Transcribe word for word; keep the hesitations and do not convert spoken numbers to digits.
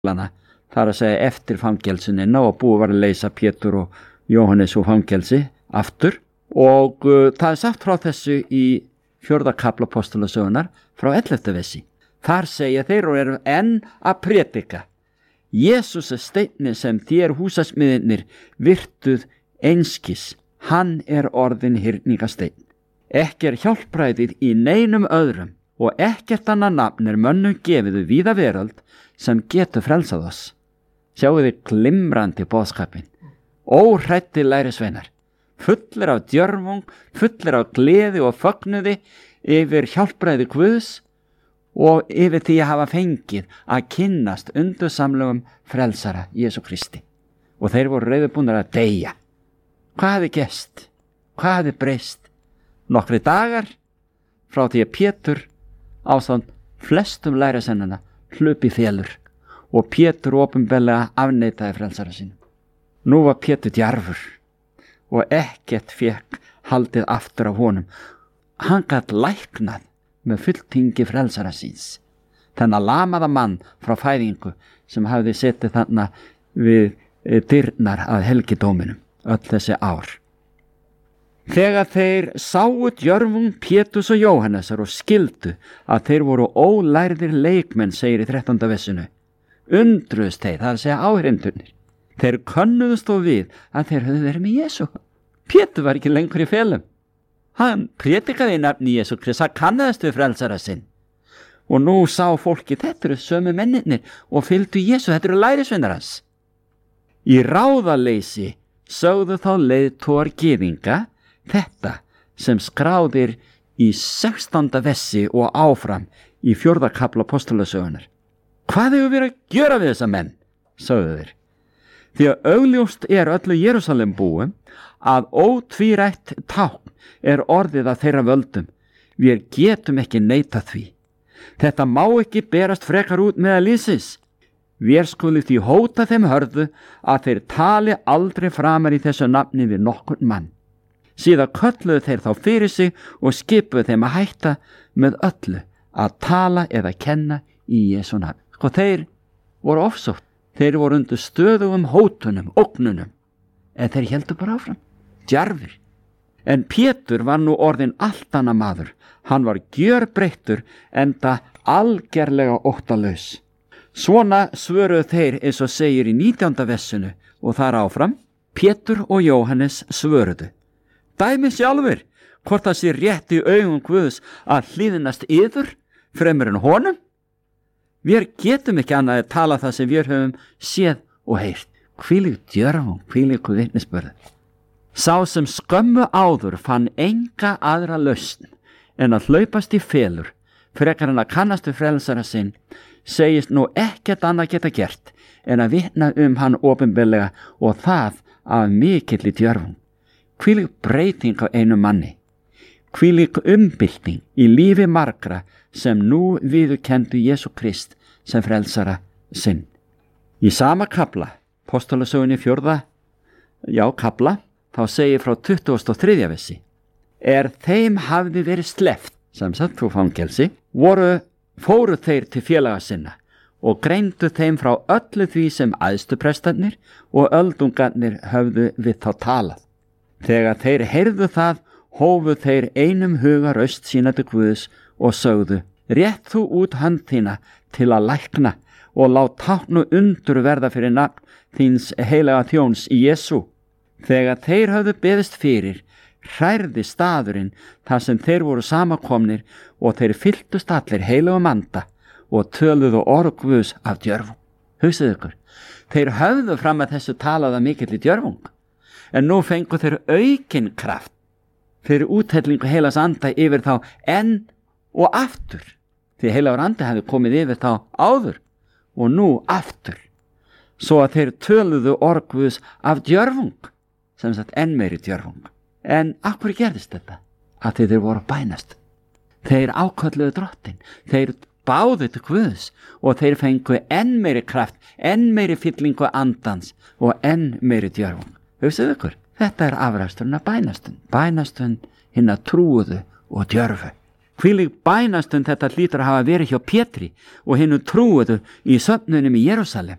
þar að segja eftir fangelsunina og búið var að leysa Pétur og Jóhannes úr fangelsi aftur og uh, það er sagt frá þessu í fjórða kafla Apostolasögunnar frá ellefta versi. Þar segja þeir og eru enn að predika: Jesús er steinninn sem þér húsasmiðirnir virtuð einskis, hann er orðin hyrningasteinn. Ekki er hjálpræðið í neinum öðrum og ekkert annað nafn er mönnum gefiðu víða veröld sem getur frelsað oss. Sjáu þið glimrandi boðskapin, óhræddir lærisveinar, fullir af djörfung, fullir af gleði og fögnuði yfir hjálpræði Guðs og yfir því að hafa fengið að kynnast undursamlegum frelsara Jesú Kristi. Og þeir voru reiðubúnir að deyja. Hvað hefði gerst? Hvað hefði breyst? Nokkri dagar frá því að Pétur ásamt flestum lærisveinanna hlupi félur og Pétur opinberlega afneitaði frelsara sínum. Nú var Pétur djarfur og ekkert fekk haldið aftur af honum. Hann gat læknað með fulltingi frelsara síns þennan lamaða mann frá fæðingu sem hafði setið þarna við dyrnar að helgidóminum öll þessi ár. Þegar þeir sáu djörfung Péturs og Jóhannesar og skildu að þeir voru ólærðir leikmenn, segir í þrettánda versinu, undruðust þeir, það er að segja áheyrendurnir. Þeir könnuðust þó við að þeir höfðu verið með Jesú. Pétur var ekki lengur í felum. Hann prédikaði í nafni Jesú Krists, hann kannaðist við frelsara sinn. Og nú sá fólki, þetta eru sömu mennirnir og fylgdu Jesú, þetta eru lærisveinar hans. Í ráðaleysi sögðu þá leiðtogar gyðinga þetta sem skráðir í sextánda versi og áfram í fjórða kafla Apostolasögunnar. Hvað hefur verið að gjöra við þessa menn, sögðu þeir. Því að augljóst er öllu Jerúsalem búum að ótvírætt tákn er orðið að þeirra völdum. Við getum ekki neitað því. Þetta má ekki berast frekar út meðal liðsins. Við skulum því hóta þeim hörðu að þeir tali aldrei framar í þessu nafni við nokkurn mann. Síðan kölluðu þeir þá fyrir sig og skipuðu þeim að hætta með öllu að tala eða kenna í Jesú nafn. Sko þeir voru ofsótt, þeir voru undir stöðugum hótunum, ógnunum, en þeir heldur bara áfram, djarfir. En Pétur var nú orðinn allt annað maður, hann var gjörbreyttur enda algerlega óttalaus. Svona svöruðu þeir eins og segir í nítjánda versinu og þar áfram, Pétur og Jóhannes svöruðu. Dæmi sjálfur, hvort það sé rétt í augum Guðs að hlýðnast yður fremur en honum? Við getum ekki annað að tala það sem við höfum séð og heyrt. Hvílík djörfung, hvílík vitnisburður. Sá sem skömmu áður fann enga aðra lausn en að hlaupast í felur, frekar en að kannast við frelsara sinn, segist nú ekkert annað geta gert en að vitna um hann opinberlega og það af mikilli djörfung. Hvílík breyting á einu manni, hvílík umbylting í lífi margra sem nú viðurkenndu Jesú Krist sem frelsara sinn. Í sama kafla, Apostolasögunni fjórða, já kafla, þá segir frá tuttugasta og þriðja versi. Er þeim hafði verið sleppt, sem sagt frá fangelsi, voru, fóru þeir til félaga sinna og greindu þeim frá öllu því sem æðstuprestarnir og öldungarnir höfðu við þá talað. Þegar þeir heyrðu það, hófu þeir einum huga raust sína til Guðs og sögðu, rétt þú út hönd þína til að lækna og lát tákn og undur verða fyrir nafn þíns heilaga þjóns í Jesú. Þegar þeir höfðu beðist fyrir, hrærði staðurinn þar sem þeir voru samankomnir og þeir fylltust allir heilagum anda og töluðu orð Guðs af djörfung. Hugsið ykkur, þeir höfðu fram að þessu talaða mikill í djörfung. En nú fengu þeir aukinn kraft fyrir úthellingu heilags anda yfir þá enn og aftur. Því heilagur andi hefði komið yfir þá áður og nú aftur. Svo að þeir töluðu orð Guðs af djörfung, sem sagt enn meiri djörfung. En af hverju gerðist þetta? Að þeir voru bænast. Þeir ákölluðu Drottinn, þeir báðu til Guðs og þeir fengu enn meiri kraft, enn meiri fyllingu andans og enn meiri djörfung. Hugsið ykkur, þetta er afræksturinn af bænastund, bænastund hinna trúuðu og djörfu. hvílík bænastund þetta hlýtur að hafa verið hjá Pétri og hinnu trúuðu í söfnunum í Jerúsalem.